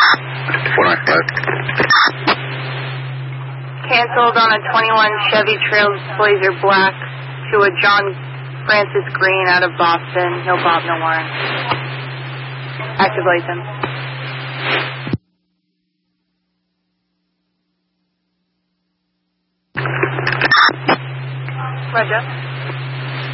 495. Canceled on a 21 Chevy Trailblazer Black to a John Francis Green out of Boston. No Bob, no Warren. Active license. Roger.